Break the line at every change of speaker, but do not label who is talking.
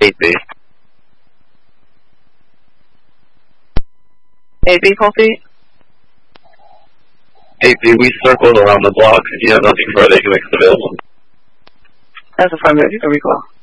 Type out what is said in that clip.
8B.
8B, Pulte.
8B, we circled around the block. If you have nothing further, you can make it available.
That's affirmative. You can recall.